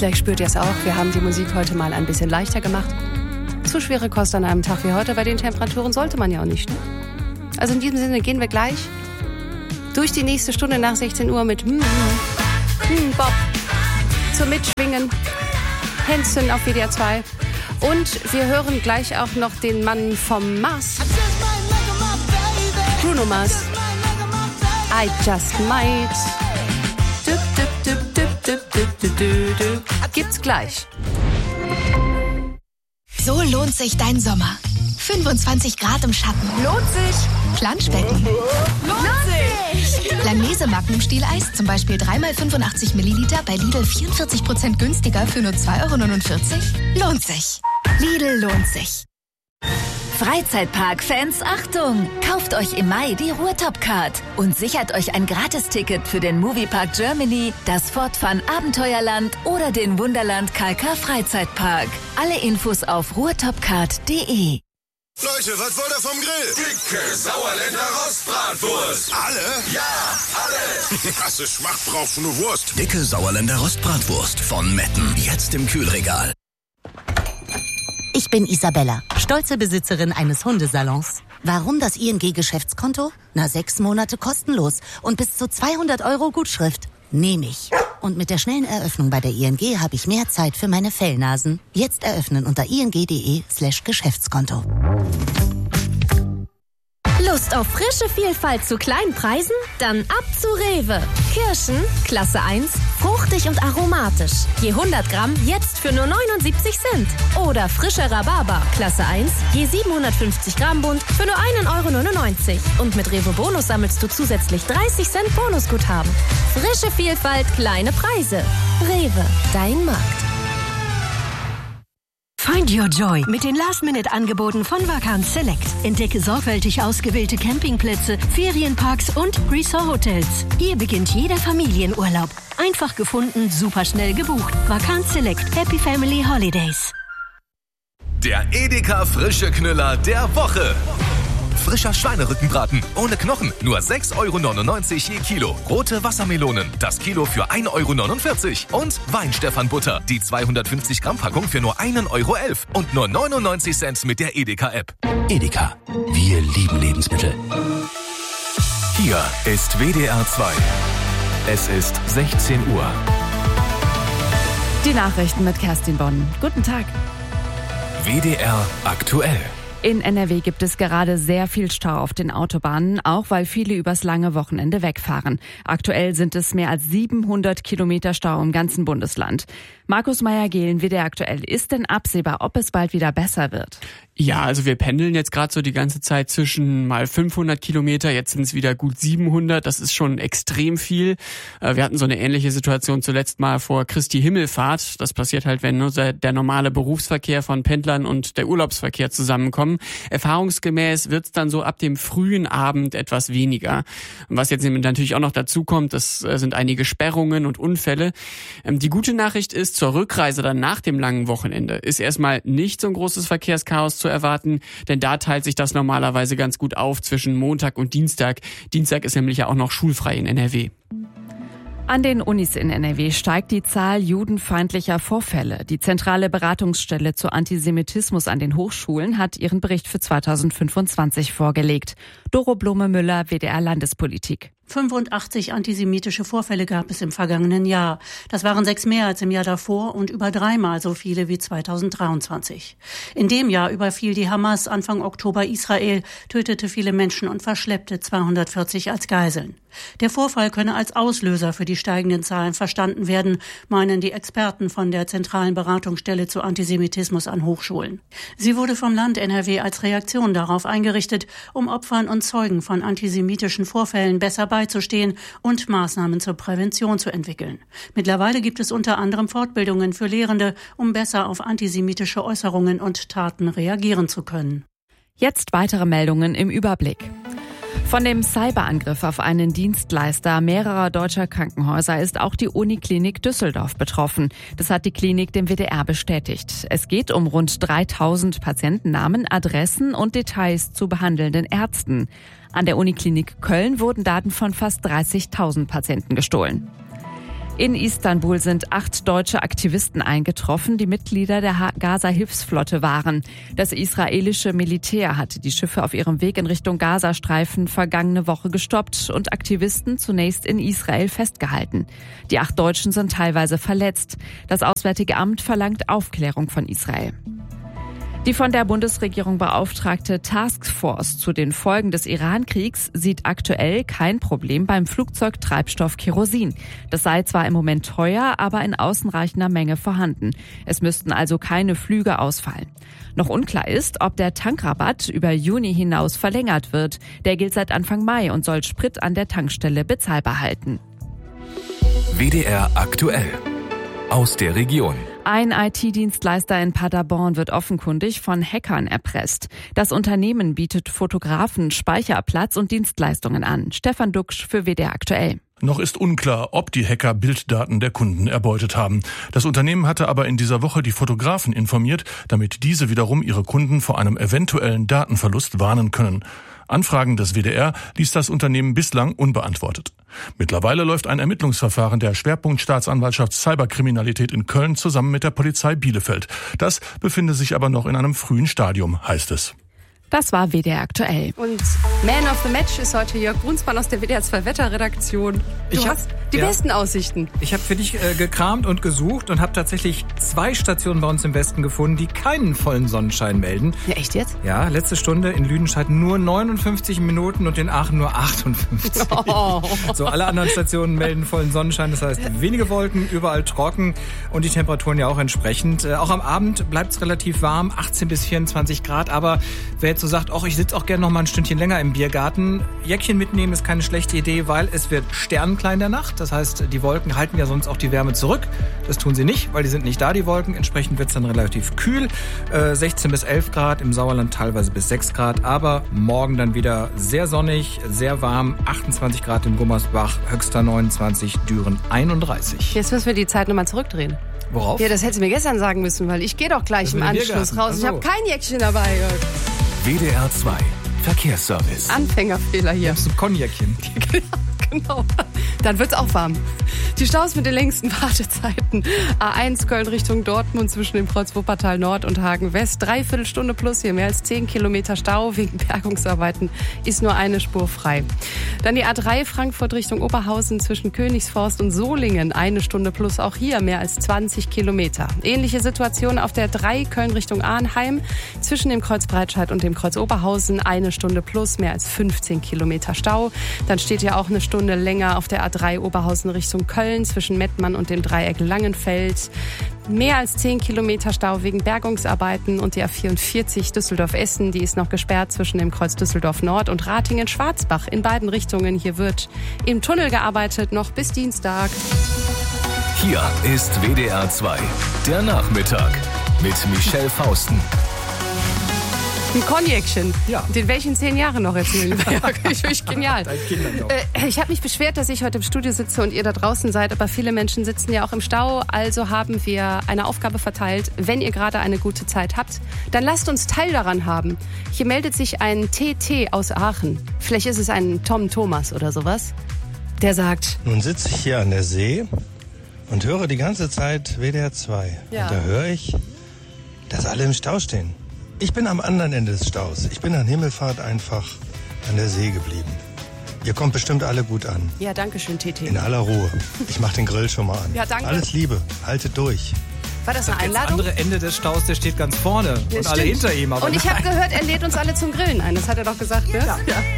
Vielleicht spürt ihr es auch, wir haben die Musik heute mal ein bisschen leichter gemacht. Zu schwere Kost an einem Tag wie heute, bei den Temperaturen sollte man ja auch nicht, ne? Also in diesem Sinne gehen wir gleich durch die nächste Stunde nach 16 Uhr mit Bob zum Mitschwingen, Hänschen auf WDR 2. Und wir hören gleich auch noch den Mann vom Mars, Bruno Mars. I just might. Gibt's gleich. So lohnt sich dein Sommer. 25 Grad im Schatten. Lohnt sich. Planschbecken. Lohnt sich. Langnese Magnum Stieleis, zum Beispiel 3x85 Milliliter bei Lidl 44% günstiger für nur 2,49 €. Lohnt sich. Lidl lohnt sich. Freizeitpark-Fans, Achtung! Kauft euch im Mai die Ruhrtop-Card und sichert euch ein Gratisticket für den Moviepark Germany, das Fort Fun Abenteuerland oder den Wunderland Kalkar Freizeitpark. Alle Infos auf ruhrtopcard.de. Leute, was wollt ihr vom Grill? Dicke Sauerländer Rostbratwurst. Alle? Ja, alle. Krasse Schmacht brauchst du nur Wurst. Dicke Sauerländer Rostbratwurst von Metten. Jetzt im Kühlregal. Ich bin Isabella, stolze Besitzerin eines Hundesalons. Warum das ING-Geschäftskonto? 6 Monate kostenlos und bis zu 200 € Gutschrift. Nehme ich. Und mit der schnellen Eröffnung bei der ING habe ich mehr Zeit für meine Fellnasen. Jetzt eröffnen unter ing.de/Geschäftskonto. Lust auf frische Vielfalt zu kleinen Preisen? Dann ab zu Rewe. Kirschen, Klasse 1, fruchtig und aromatisch. Je 100 Gramm jetzt für nur 79 Cent. Oder frischer Rhabarber, Klasse 1, je 750 Gramm Bund für nur 1,99 €. Und mit Rewe Bonus sammelst du zusätzlich 30 Cent Bonusguthaben. Frische Vielfalt, kleine Preise. Rewe, dein Markt. Find your joy mit den Last-Minute-Angeboten von Vacanz Select. Entdecke sorgfältig ausgewählte Campingplätze, Ferienparks und Resort-Hotels. Hier beginnt jeder Familienurlaub. Einfach gefunden, superschnell gebucht. Vacanz Select. Happy Family Holidays. Der Edeka frische Knüller der Woche. Frischer Schweinerückenbraten ohne Knochen, nur 6,99 € je Kilo. Rote Wassermelonen, das Kilo für 1,49 € Und Weinstephan-Butter, die 250 Gramm Packung für nur 1,11 € und nur 99 Cent mit der Edeka-App. Edeka, wir lieben Lebensmittel. Hier ist WDR 2. Es ist 16 Uhr. Die Nachrichten mit Kerstin Bonn. Guten Tag. WDR aktuell. In NRW gibt es gerade sehr viel Stau auf den Autobahnen, auch weil viele übers lange Wochenende wegfahren. Aktuell sind es mehr als 700 Kilometer Stau im ganzen Bundesland. Markus Meyer-Gehlen, WDR aktuell. Ist denn absehbar, ob es bald wieder besser wird? Ja, also wir pendeln jetzt gerade so die ganze Zeit zwischen mal 500 Kilometer, jetzt sind es wieder gut 700, das ist schon extrem viel. Wir hatten so eine ähnliche Situation zuletzt mal vor Christi Himmelfahrt. Das passiert halt, wenn nur der normale Berufsverkehr von Pendlern und der Urlaubsverkehr zusammenkommen. Erfahrungsgemäß wird's dann so ab dem frühen Abend etwas weniger. Und was jetzt natürlich auch noch dazu kommt, das sind einige Sperrungen und Unfälle. Die gute Nachricht ist, zur Rückreise dann nach dem langen Wochenende ist erstmal nicht so ein großes Verkehrschaos zu erwarten, denn da teilt sich das normalerweise ganz gut auf zwischen Montag und Dienstag. Dienstag ist nämlich ja auch noch schulfrei in NRW. An den Unis in NRW steigt die Zahl judenfeindlicher Vorfälle. Die zentrale Beratungsstelle zu Antisemitismus an den Hochschulen hat ihren Bericht für 2025 vorgelegt. Doro Blome-Müller, WDR Landespolitik. 85 antisemitische Vorfälle gab es im vergangenen Jahr. Das waren 6 mehr als im Jahr davor und über 3-mal so viele wie 2023. In dem Jahr überfiel die Hamas Anfang Oktober Israel, tötete viele Menschen und verschleppte 240 als Geiseln. Der Vorfall könne als Auslöser für die steigenden Zahlen verstanden werden, meinen die Experten von der zentralen Beratungsstelle zu Antisemitismus an Hochschulen. Sie wurde vom Land NRW als Reaktion darauf eingerichtet, um Opfern und Zeugen von antisemitischen Vorfällen besser beizustehen und Maßnahmen zur Prävention zu entwickeln. Mittlerweile gibt es unter anderem Fortbildungen für Lehrende, um besser auf antisemitische Äußerungen und Taten reagieren zu können. Jetzt weitere Meldungen im Überblick. Von dem Cyberangriff auf einen Dienstleister mehrerer deutscher Krankenhäuser ist auch die Uniklinik Düsseldorf betroffen. Das hat die Klinik dem WDR bestätigt. Es geht um rund 3000 Patientennamen, Adressen und Details zu behandelnden Ärzten. An der Uniklinik Köln wurden Daten von fast 30.000 Patienten gestohlen. In Istanbul sind 8 deutsche Aktivisten eingetroffen, die Mitglieder der Gaza-Hilfsflotte waren. Das israelische Militär hatte die Schiffe auf ihrem Weg in Richtung Gazastreifen vergangene Woche gestoppt und Aktivisten zunächst in Israel festgehalten. Die 8 Deutschen sind teilweise verletzt. Das Auswärtige Amt verlangt Aufklärung von Israel. Die von der Bundesregierung beauftragte Taskforce zu den Folgen des Iran-Kriegs sieht aktuell kein Problem beim Flugzeugtreibstoff Kerosin. Das sei zwar im Moment teuer, aber in ausreichender Menge vorhanden. Es müssten also keine Flüge ausfallen. Noch unklar ist, ob der Tankrabatt über Juni hinaus verlängert wird. Der gilt seit Anfang Mai und soll Sprit an der Tankstelle bezahlbar halten. WDR aktuell. Aus der Region. Ein IT-Dienstleister in Paderborn wird offenkundig von Hackern erpresst. Das Unternehmen bietet Fotografen Speicherplatz und Dienstleistungen an. Stefan Duxch für WDR aktuell. Noch ist unklar, ob die Hacker Bilddaten der Kunden erbeutet haben. Das Unternehmen hatte aber in dieser Woche die Fotografen informiert, damit diese wiederum ihre Kunden vor einem eventuellen Datenverlust warnen können. Anfragen des WDR ließ das Unternehmen bislang unbeantwortet. Mittlerweile läuft ein Ermittlungsverfahren der Schwerpunktstaatsanwaltschaft Cyberkriminalität in Köln zusammen mit der Polizei Bielefeld. Das befinde sich aber noch in einem frühen Stadium, heißt es. Das war WDR aktuell. Und Man of the Match ist heute Jörg Brunsmann aus der WDR 2 Wetterredaktion. Du hast die besten Aussichten. Ich habe für dich gekramt und gesucht und habe tatsächlich 2 Stationen bei uns im Westen gefunden, die keinen vollen Sonnenschein melden. Ja, echt jetzt? Ja, letzte Stunde in Lüdenscheid nur 59 Minuten und in Aachen nur 58. Oh. So, alle anderen Stationen melden vollen Sonnenschein, das heißt wenige Wolken, überall trocken und die Temperaturen ja auch entsprechend. Auch am Abend bleibt es relativ warm, 18 bis 24 Grad, aber wer jetzt so sagt, ich sitze auch gerne noch mal ein Stündchen länger im Biergarten, Jäckchen mitnehmen ist keine schlechte Idee, weil es wird sternenklar in der Nacht. Das heißt, die Wolken halten ja sonst auch die Wärme zurück. Das tun sie nicht, weil die sind nicht da, die Wolken. Entsprechend wird es dann relativ kühl. 16 bis 11 Grad, im Sauerland teilweise bis 6 Grad. Aber morgen dann wieder sehr sonnig, sehr warm. 28 Grad in Gummersbach, Höxter 29, Düren 31. Jetzt müssen wir die Zeit nochmal zurückdrehen. Worauf? Ja, das hättest du mir gestern sagen müssen, weil ich gehe doch gleich im Anschluss raus. Ich habe kein Jäckchen dabei. WDR 2 Verkehrsservice. Anfängerfehler hier. Das ist ein Konjäckchen. Genau. Dann wird's auch warm. Die Staus mit den längsten Wartezeiten. A1 Köln Richtung Dortmund zwischen dem Kreuz Wuppertal Nord und Hagen West. 3/4 Stunde plus, hier mehr als 10 Kilometer Stau. Wegen Bergungsarbeiten ist nur eine Spur frei. Dann die A3 Frankfurt Richtung Oberhausen zwischen Königsforst und Solingen. 1 Stunde plus, auch hier mehr als 20 Kilometer. Ähnliche Situation auf der 3 Köln Richtung Arnheim. Zwischen dem Kreuz Breitscheid und dem Kreuz Oberhausen. 1 Stunde plus, mehr als 15 Kilometer Stau. Dann steht ja auch eine Stunde länger auf der A3 Oberhausen Richtung Köln zwischen Mettmann und dem Dreieck Langenfeld. Mehr als 10 Kilometer Stau wegen Bergungsarbeiten und die A44 Düsseldorf-Essen, die ist noch gesperrt zwischen dem Kreuz Düsseldorf Nord und Ratingen-Schwarzbach in beiden Richtungen. Hier wird im Tunnel gearbeitet, noch bis Dienstag. Hier ist WDR 2, der Nachmittag mit Michelle Fausten. Ein Konjäckchen. Ja. Den werde ich in 10 Jahren noch erzählen. Wirklich genial. Ich habe mich beschwert, dass ich heute im Studio sitze und ihr da draußen seid, aber viele Menschen sitzen ja auch im Stau. Also haben wir eine Aufgabe verteilt. Wenn ihr gerade eine gute Zeit habt, dann lasst uns Teil daran haben. Hier meldet sich ein TT aus Aachen. Vielleicht ist es ein Tom Thomas oder sowas. Der sagt: Nun sitze ich hier an der See und höre die ganze Zeit WDR 2. Ja. Und da höre ich, dass alle im Stau stehen. Ich bin am anderen Ende des Staus. Ich bin an Himmelfahrt einfach an der See geblieben. Ihr kommt bestimmt alle gut an. Ja, danke schön, TT. In aller Ruhe. Ich mach den Grill schon mal an. Ja, danke. Alles Liebe. Haltet durch. War das eine Das Einladung? andere Ende des Staus, der steht ganz vorne. Ja, und alle stimmt. hinter ihm. Aber und ich habe gehört, er lädt uns alle zum Grillen ein. Das hat er doch gesagt, ne? Ja.